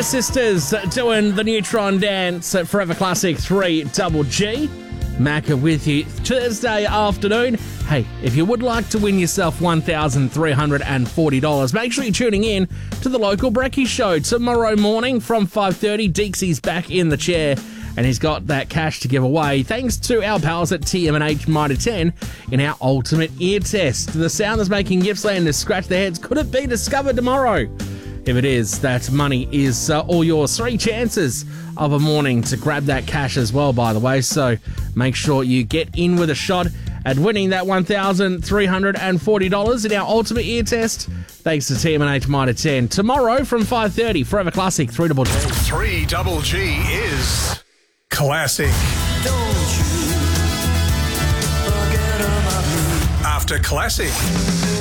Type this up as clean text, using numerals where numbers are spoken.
Fire Sisters doing the Neutron Dance at Forever Classic 3 Double G. Macca with you Thursday afternoon. Hey, if you would like to win yourself $1,340, make sure you're tuning in to the local Brekkie Show tomorrow morning from 5:30. Deeksy's back in the chair and he's got that cash to give away thanks to our pals at TM&H Mitre 10 in our ultimate ear test. The sound that's making Gippslanders scratch their heads. Could it be discovered tomorrow? If it is, that money is all yours. 3 chances of a morning to grab that cash as well, by the way. So make sure you get in with a shot at winning that $1,340 in our ultimate ear test. Thanks to TM&H Mitre 10. Tomorrow from 5:30, Forever Classic 3 Double G. 3 Double G is classic. Don't you forget about me. After classic.